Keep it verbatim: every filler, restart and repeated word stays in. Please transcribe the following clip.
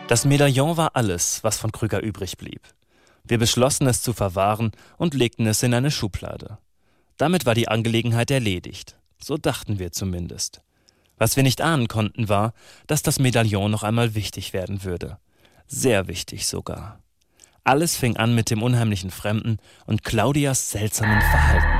Das Medaillon war alles, was von Krüger übrig blieb. Wir beschlossen, es zu verwahren und legten es in eine Schublade. Damit war die Angelegenheit erledigt. So dachten wir zumindest. Was wir nicht ahnen konnten, war, dass das Medaillon noch einmal wichtig werden würde. Sehr wichtig sogar. Alles fing an mit dem unheimlichen Fremden und Claudias seltsamen Verhalten.